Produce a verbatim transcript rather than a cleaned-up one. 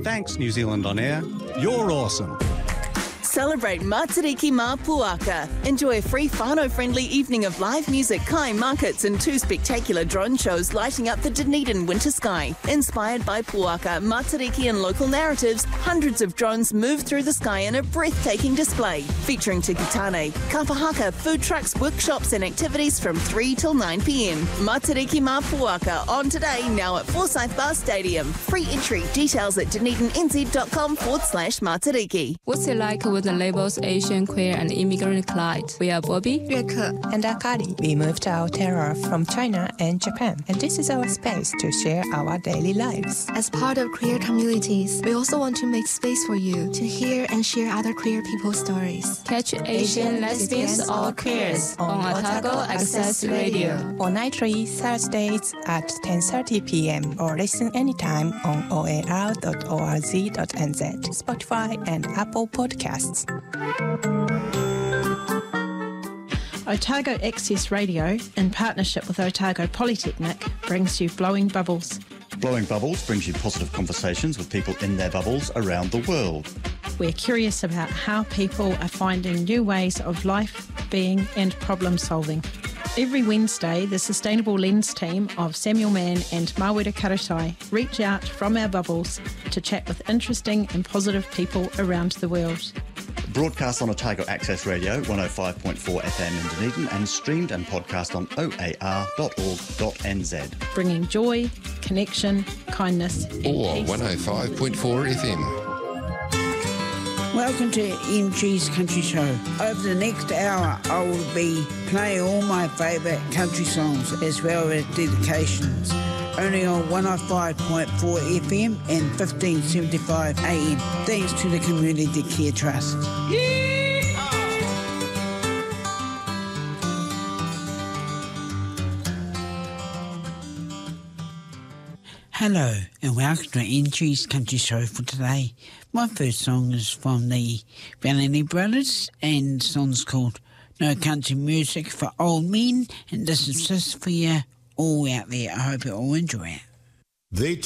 Thanks, New Zealand On Air. You're awesome. Celebrate Matariki Mā Puaka. Enjoy a free whānau-friendly evening of live music, kai markets and two spectacular drone shows lighting up the Dunedin winter sky. Inspired by Puaka, Matariki and local narratives, hundreds of drones move through the sky in a breathtaking display. Featuring tikitane, kapahaka, food trucks, workshops and activities from three till nine p.m. Matariki Mā Puaka on today, now at Forsyth Bar Stadium. Free entry. Details at dunedinnz.com forward slash Matariki. What's it like with the labels Asian, queer and immigrant collide? We are Bobby, Rieke, and Akari. We moved our terror from China and Japan, and this is our space to share our daily lives. As part of queer communities, we also want to make space for you to hear and share other queer people's stories. Catch Asian, lesbians or queers on Otago Access Radio. On nightly Thursdays at ten thirty p.m. or listen anytime on o a r dot org dot n z, Spotify and Apple Podcasts. Otago Access Radio, in partnership with Otago Polytechnic, brings you Blowing Bubbles. Blowing Bubbles brings you positive conversations with people in their bubbles around the world. We're curious about how people are finding new ways of life, being and problem solving. Every Wednesday, the Sustainable Lens team of Samuel Mann and Mawera Karatai reach out from our bubbles to chat with interesting and positive people around the world. Broadcast on Otago Access Radio, one oh five point four F M in Dunedin, and streamed and podcast on o a r dot org dot n z. Bringing joy, connection, kindness and or peace. one oh five point four F M. Welcome to M G's Country Show. Over the next hour, I will be playing all my favourite country songs as well as dedications. Only on one oh five point four F M and fifteen seventy-five A M. Thanks to the Community Care Trust. Hello and welcome to N G's Country Show for today. My first song is from the Vanelli Brothers and the song's called No Country Music for Old Men, and this is just for you all out there. I hope you all enjoy it. They